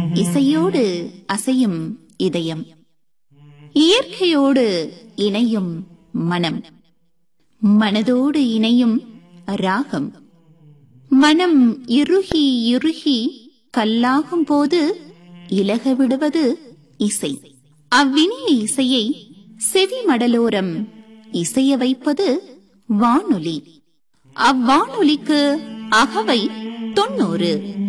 இசையோடு அசையும் இதயம், இயற்கையோடு இணையும் மனம், மனதோடு இணையும் ராகம். மனம் இறுகி இறுகி கல்லாகும் போது இலக விடுவது இசை. அவ்வினிய இசையை செவி மடலோரம் இசைய வைப்பது வானொலி. அவ்வானொலிக்கு அகவை 90.